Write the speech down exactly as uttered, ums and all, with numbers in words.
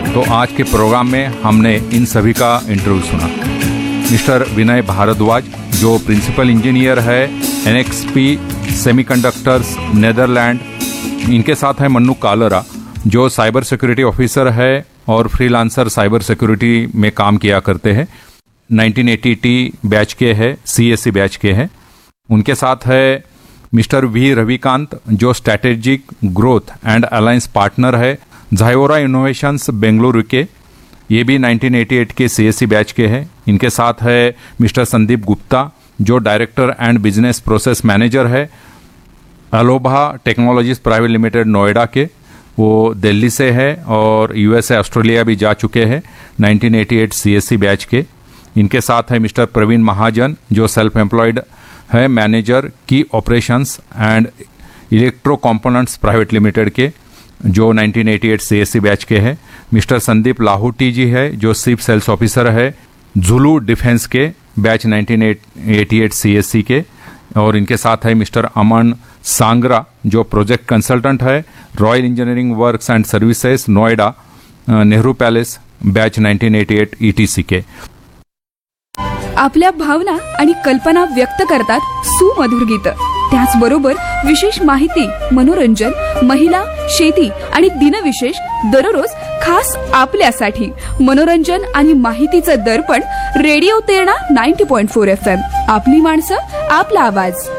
तो आज के प्रोग्राम में हमने इन सभी का इंटरव्यू सुना। मिस्टर विनय भारद्वाज जो प्रिंसिपल इंजीनियर है एनएक्सपी सेमीकंडक्टर्स नेदरलैंड, इनके साथ है मन्नू कालरा जो साइबर सिक्योरिटी ऑफिसर है और फ्रीलांसर साइबर सिक्योरिटी में काम किया करते हैं, नाइनटीन एटी बैच के है, सीएससी बैच के हैं। उनके साथ है मिस्टर वी रविकांत जो strategic growth and alliance partner है झायोरा इनोवेशंस बेंगलुरु के, ये भी नाइनटीन एटी एट के सीएससी बैच के हैं। इनके साथ है मिस्टर संदीप गुप्ता जो director and business process manager है अलोभा टेक्नोलॉजीज प्राइवेट लिमिटेड नोएडा के, वो दिल्ली से है और यूएसए ऑस्ट्रेलिया भी जा चुके हैं, nineteen eighty eight CSC batch के। इनके साथ है मिस्टर प्रवीण महाजन जो सेल्फ एम्प्लॉयड है मैनेजर की operations and electro components private limited के, जो nineteen eighty eight CSC batch के हैं। मिस्टर संदीप लाहूटी जी है जो चीफ सेल्स ऑफिसर है जुलू डिफेंस के, batch nineteen eighty eight CSC के। और इनके साथ है मिस्टर अमन सांगरा जो प्रोजेक्ट कंसल्टेंट है royal engineering works and services Noida Nehru palace, batch nineteen eighty eight etc के। आपल्या भावना आणि कल्पना व्यक्त करतात सुमधुर गीत, त्याचबरोबर विशेष माहिती, मनोरंजन, महिला, शेती आणि दिनविशेष दररोज खास आपल्यासाठी मनोरंजन आणि माहितीचं दर्पण रेडिओ तेरणा नव्वद पॉइंट चार एफ एम, आपली माणसं आपला आवाज।